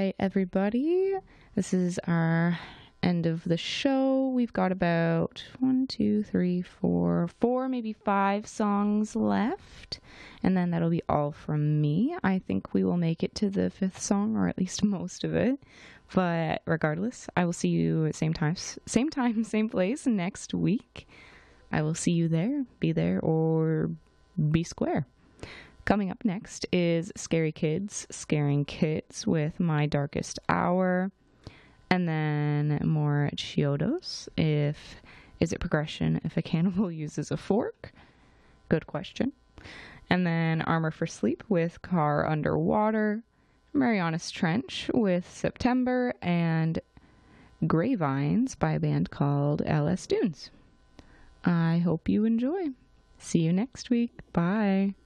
Bye, everybody. This is our end of the show. We've got about 4, maybe 5 songs left. And then that'll be all from me. I think we will make it to the 5th song, or at least most of it. But regardless, I will see you at same time, same place next week. I will see you there. Be there or be square. Coming up next is Scary Kids, Scaring Kids with My Darkest Hour. And then more Chiodos. Is it progression if a cannibal uses a fork? Good question. And then Armor for Sleep with Car Underwater. Marianas Trench with September. And Greyvines by a band called LS Dunes. I hope you enjoy. See you next week. Bye.